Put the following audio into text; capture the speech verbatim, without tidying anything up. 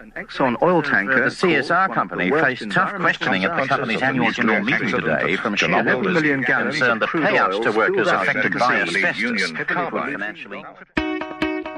Exxon oil tanker. The C S R company faced tough questioning at the company's annual general meeting today from shareholders concerned that payouts to workers affected by asbestos could be financially...